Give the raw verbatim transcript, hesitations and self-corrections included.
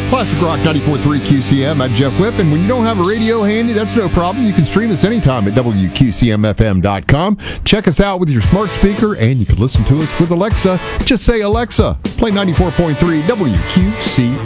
Classic Rock ninety-four point three Q C M. I'm Jeff Whip, and when you don't have a radio handy, that's no problem. You can stream us anytime at W Q C M F M dot com. Check us out with your smart speaker, and you can listen to us with Alexa. Just say, Alexa, play ninety-four point three W Q C